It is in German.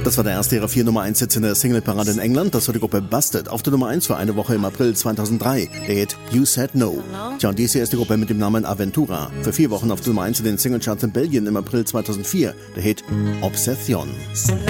Das war der erste ihrer 4 Nummer 1 Hits in der Singleparade in England. Das war die Gruppe Busted auf der Nummer 1 für eine Woche im April 2003. Der Hit You Said No. Tja, und dies hier ist die Gruppe mit dem Namen Aventura. Für 4 Wochen auf der Nummer 1 in den Singlecharts in Belgien im April 2004. Der Hit Obsession.